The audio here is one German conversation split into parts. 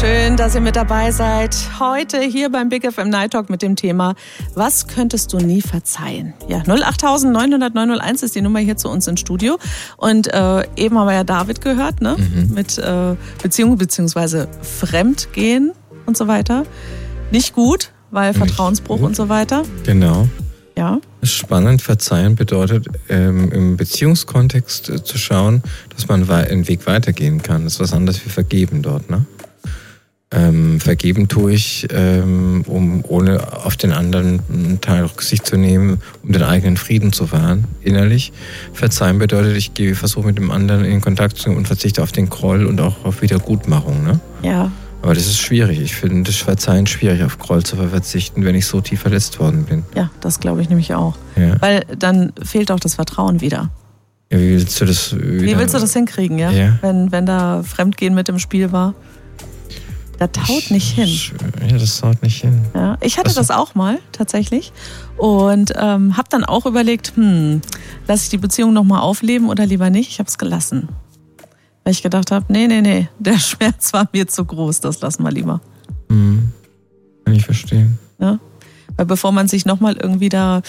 Schön, dass ihr mit dabei seid. Heute hier beim Big FM Night Talk mit dem Thema, was könntest du nie verzeihen? Ja, 08900 ist die Nummer hier zu uns ins Studio. Und eben haben wir ja David gehört, ne? Mit Beziehungen bzw. Fremdgehen und so weiter. Nicht gut, weil Vertrauensbruch und so weiter. Genau. Ja. Spannend, verzeihen bedeutet, im Beziehungskontext zu schauen, dass man einen Weg weitergehen kann. Das ist was anderes wie vergeben dort, ne? Vergeben tue ich, um ohne auf den anderen einen Teil Rücksicht zu nehmen, um den eigenen Frieden zu wahren, innerlich. Verzeihen bedeutet, ich versuche mit dem anderen in Kontakt zu gehen und verzichte auf den Groll und auch auf Wiedergutmachung, ne? Ja. Aber das ist schwierig. Ich finde das Verzeihen schwierig, auf Groll zu verzichten, wenn ich so tief verletzt worden bin. Ja, das glaube ich nämlich auch. Ja. Weil dann fehlt auch das Vertrauen wieder. Ja, wie willst du das hinkriegen, ja? Wenn da Fremdgehen mit im Spiel war? Das haut nicht hin. Ja, das haut nicht hin. Ja, ich hatte das auch mal, tatsächlich. Und habe dann auch überlegt, lasse ich die Beziehung nochmal aufleben oder lieber nicht? Ich habe es gelassen. Weil ich gedacht habe, nee, der Schmerz war mir zu groß, das lassen wir lieber. Kann ich verstehen. Ja? Weil bevor man sich nochmal irgendwie da,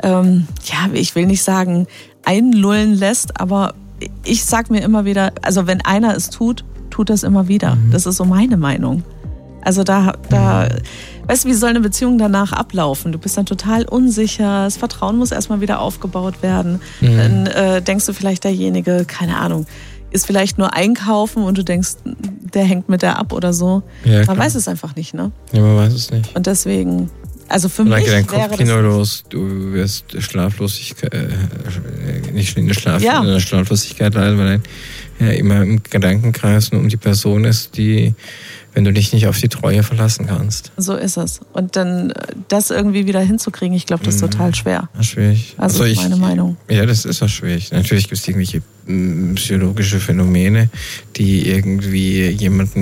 ich will nicht sagen, einlullen lässt, aber ich sag mir immer wieder, also wenn einer es tut das immer wieder. Das ist so meine Meinung. Also weißt du, wie soll eine Beziehung danach ablaufen? Du bist dann total unsicher, das Vertrauen muss erstmal wieder aufgebaut werden. Dann denkst du vielleicht, derjenige, keine Ahnung, ist vielleicht nur einkaufen und du denkst, der hängt mit der ab oder so. Ja, man weiß es einfach nicht, ne? Ja, man weiß es nicht. Und deswegen, also für und mich dann geht dein wäre Kopfkino los, du wirst Schlaflosigkeit, nicht in der Schlaflosigkeit leiden, weil immer im Gedankenkreis nur um die Person ist, wenn du dich nicht auf die Treue verlassen kannst. So ist es. Und dann das irgendwie wieder hinzukriegen, ich glaube, das ist total schwer. Ja, schwierig. Also ist meine Meinung. Ja, das ist auch schwierig. Natürlich gibt es irgendwelche psychologische Phänomene, die irgendwie jemanden,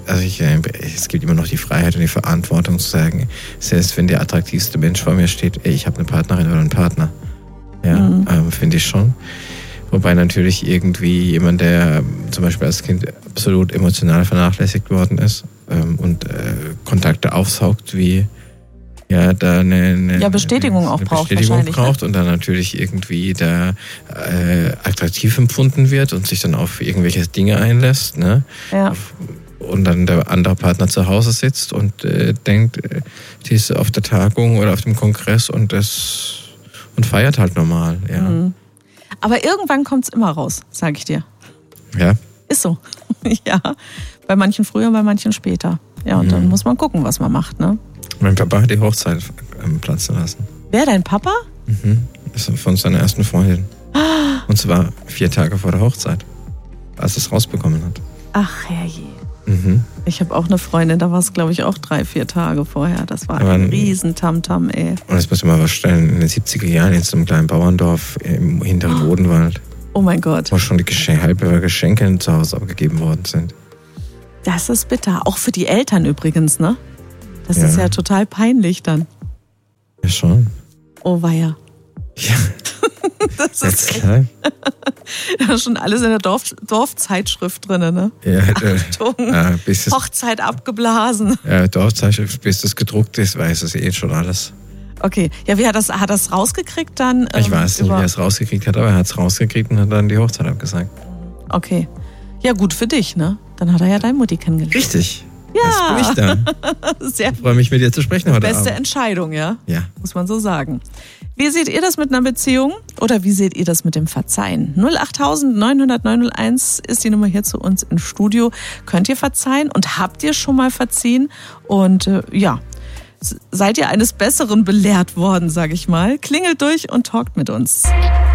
es gibt immer noch die Freiheit und die Verantwortung zu sagen, selbst wenn der attraktivste Mensch vor mir steht, ich habe eine Partnerin oder einen Partner. Ja, finde ich schon. Wobei natürlich irgendwie jemand, der zum Beispiel als Kind absolut emotional vernachlässigt worden ist und Kontakte aufsaugt, wie da eine Bestätigung auch braucht und dann natürlich irgendwie da attraktiv empfunden wird und sich dann auf irgendwelche Dinge einlässt, ne? Ja. Und dann der andere Partner zu Hause sitzt und denkt, die ist auf der Tagung oder auf dem Kongress und feiert halt normal, ja. Aber irgendwann kommt es immer raus, sage ich dir. Ja. Ist so. Ja. Bei manchen früher, bei manchen später. Ja, und dann muss man gucken, was man macht, ne? Mein Papa hat die Hochzeit platzen lassen. Wer, dein Papa? Das ist von seiner ersten Freundin. Und zwar 4 Tage vor der Hochzeit, als es rausbekommen hat. Ach, herrje. Ich habe auch eine Freundin, da war es, glaube ich, auch 3-4 Tage vorher. Das war ein riesen Tamtam, ey. Und das muss man mal vorstellen, in den 70er Jahren in so einem kleinen Bauerndorf im hinteren Odenwald. Oh mein Gott. Wo schon die halbe Geschenke zu Hause abgegeben worden sind. Das ist bitter. Auch für die Eltern übrigens, ne? Das ist ja total peinlich dann. Ja, schon. Oh weia. Ja. Das ist klar. Da ist schon alles in der Dorfzeitschrift drin, ne? Ja, Achtung, Hochzeit abgeblasen. Ja, Dorfzeitschrift, bis das gedruckt ist, weiß es schon alles. Okay, ja, wie hat das rausgekriegt dann? Ich weiß nicht, wie er es rausgekriegt hat, aber er hat es rausgekriegt und hat dann die Hochzeit abgesagt. Okay. Ja, gut für dich, ne? Dann hat er ja deine Mutti kennengelernt. Richtig. Ja. Jetzt bin ich da. Ich freue mich, mit dir zu sprechen heute Beste Abend. Entscheidung, ja? Ja. Muss man so sagen. Wie seht ihr das mit einer Beziehung oder wie seht ihr das mit dem Verzeihen? 08900 ist die Nummer hier zu uns ins Studio. Könnt ihr verzeihen und habt ihr schon mal verziehen? Und seid ihr eines Besseren belehrt worden, sage ich mal? Klingelt durch und talkt mit uns.